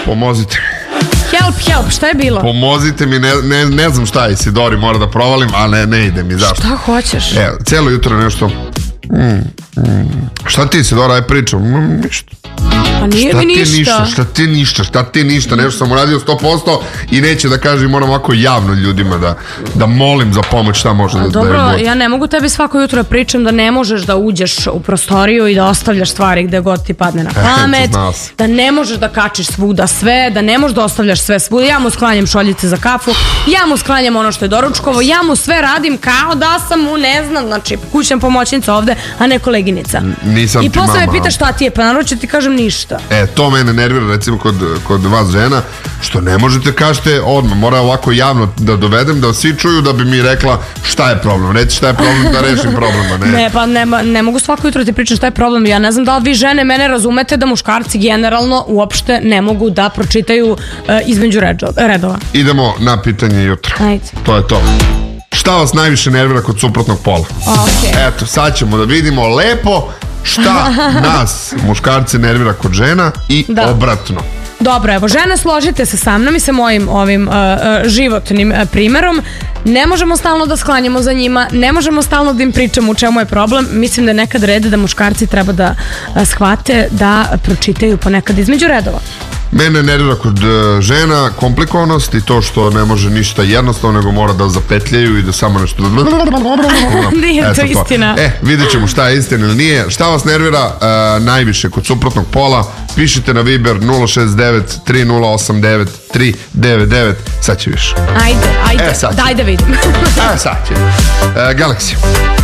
Pomozite mi. Help, šta je bilo? Pomozite mi, ne znam šta je, Isidori, mora da provalim, ali ne ide mi, zašto? Šta hoćeš? Evo, cijelo jutro nešto... Šta ti, Isidora, aj pričam? Ništa. Pa nije mi ništa. Šta ti ništa, nešto sam uradio 100% i neće da kažem, moram ovako javno ljudima da molim za pomoć, šta može da je Dobro, god. ja ne mogu tebi svako jutro pričam da ne možeš da uđeš u prostoriju i da ostavljaš stvari gde god ti padne na pamet, da ne možeš da kačiš svuda sve, da ne možeš da ostavljaš sve svuda. Ja mu sklanjam šoljice za kafu, ja mu sklanjam ono što je doručkovo, ja mu sve radim kao da sam mu, ne znam, znači kućna pomoćnica ovde, a ne koleginica. Nisam i posle me pita šta ti je, pa naravno ću ti kažem ništa. To mene nervira recimo kod vas žena, što ne možete kažete odmah, mora ovako javno da dovedem, da svi čuju da bi mi rekla šta je problem, reći šta je problem da rešim problema. Ne, pa ne mogu svako jutro ti pričam šta je problem, ja ne znam da li vi žene mene razumete da muškarci generalno uopšte ne mogu da pročitaju između redova. Idemo na pitanje jutra. Ajde. To je to. Šta vas najviše nervira kod suprotnog pola? Eto, sad ćemo da vidimo lepo šta nas, muškarce, nervira kod žena i obratno. Dobro, evo, žene, složite se sa mnom i sa mojim ovim životnim primerom. Ne možemo stalno da sklanjamo za njima, ne možemo stalno da im pričamo u čemu je problem. Mislim da je nekad red da muškarci treba da shvate da pročitaju ponekad između redova. Mene nervira kod žena komplikovanost i to što ne može ništa jednostavno, nego mora da zapetljaju i da samo nešto... Nije to istina. Vidjet ćemo šta je istina ili nije. Šta vas nervira najviše kod suprotnog pola? Pišite na Viber 069 3089 399. Sad će više. Ajde, daj da vidim. Sad će. Galaxy.